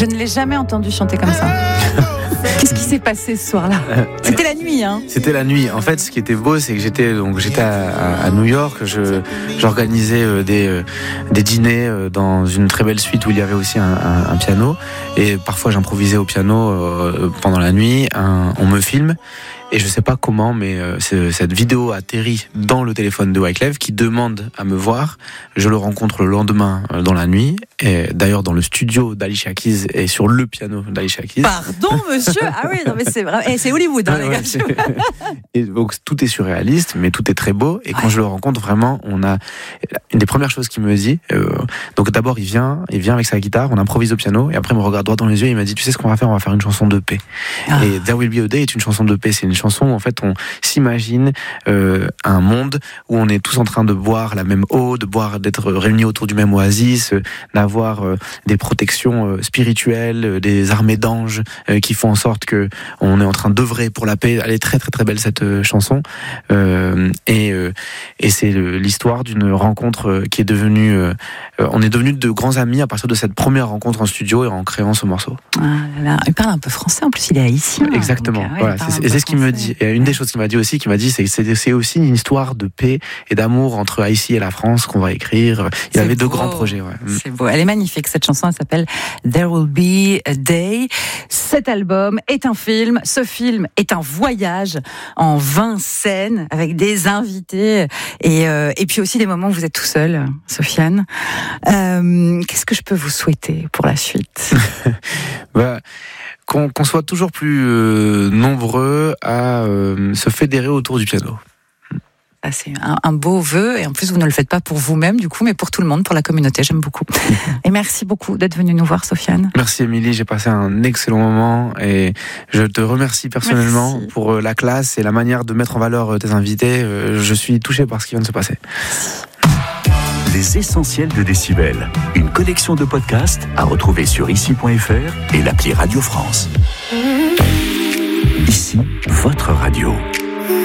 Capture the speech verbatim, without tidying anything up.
Je ne l'ai jamais entendu chanter comme ça. Qu'est-ce qui s'est passé ce soir-là ? C'était la nuit, hein ? C'était la nuit. En fait, ce qui était beau, c'est que j'étais donc j'étais à, à New York. Je j'organisais des des dîners dans une très belle suite où il y avait aussi un, un, un piano. Et parfois, j'improvisais au piano euh, pendant la nuit. Un, on me filme. Et je sais pas comment, mais euh, cette vidéo atterrit dans le téléphone de Wyclef qui demande à me voir. Je le rencontre le lendemain euh, dans la nuit. Et d'ailleurs dans le studio d'Alicia Keys et sur le piano d'Alicia Keys. Pardon, monsieur. Ah oui, non mais c'est vrai. Et c'est Hollywood, hein, ouais, les gars. Ouais, et donc tout est surréaliste, mais tout est très beau. Et quand ouais. je le rencontre, vraiment, on a une des premières choses qu'il me dit. Euh, donc d'abord, il vient, il vient avec sa guitare, on improvise au piano, et après, il me regarde droit dans les yeux. Et il m'a dit, tu sais ce qu'on va faire ? On va faire une chanson de paix. Ah. Et There Will Be a Day est une chanson de paix. C'est une chanson où en fait on s'imagine euh, un monde où on est tous en train de boire la même eau, de boire, d'être réunis autour du même oasis, euh, d'avoir euh, des protections euh, spirituelles, euh, des armées d'anges euh, qui font en sorte que on est en train d'œuvrer pour la paix. Elle est très très très belle cette euh, chanson euh, et euh, et c'est le, l'histoire d'une rencontre euh, qui est devenue euh, euh, on est devenus de grands amis à partir de cette première rencontre en studio et en créant ce morceau. Ah là là. Il parle un peu français en plus, il est haïtien. Exactement. Donc, ouais, voilà, c'est, c'est ce qu'il me dit. Et une des choses qu'il m'a dit aussi, qu'il m'a dit, c'est que c'est, c'est aussi une histoire de paix et d'amour entre Haïti et la France qu'on va écrire. Il c'est avait beau. de grands projets. Ouais. C'est beau. Elle est magnifique, cette chanson. Elle s'appelle There Will Be a Day. Cet album est un film. Ce film est un voyage en vingt scènes avec des invités et, euh, et puis aussi des moments où vous êtes tout seul, Sofiane. Euh, qu'est-ce que je peux vous souhaiter pour la suite ? bah, Qu'on, qu'on soit toujours plus euh, nombreux à euh, se fédérer autour du piano. Ah, c'est un, un beau vœu, et en plus vous ne le faites pas pour vous-même du coup, mais pour tout le monde, pour la communauté. J'aime beaucoup. Et merci beaucoup d'être venu nous voir, Sofiane. Merci Émilie, j'ai passé un excellent moment et je te remercie personnellement merci. Pour la classe et la manière de mettre en valeur tes invités. Je suis touché par ce qui vient de se passer. Les essentiels de Décibel, une collection de podcasts à retrouver sur ici point f r et l'appli Radio France. Ici, votre radio.